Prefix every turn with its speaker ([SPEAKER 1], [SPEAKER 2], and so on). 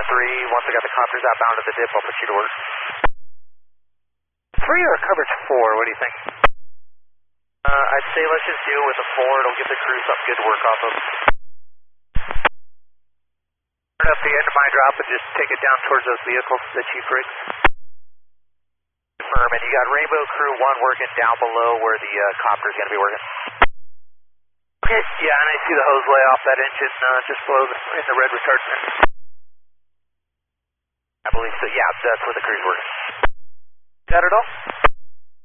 [SPEAKER 1] 3. Once I got the copters outbound at the dip, I'll put you to work. 3 or coverage 4, what do you think? I'd say let's just deal with the 4. It'll give the crew something good to work off of. Turn up the end of my drop and just take it down towards those vehicles, the chief rigs. Confirm, and you got Rainbow Crew 1 working down below where the copter's going to be working. Okay, yeah, and I see the hose lay off that engine just below in the red retardant. I believe so, yeah, that's where the crew's working. Got it all?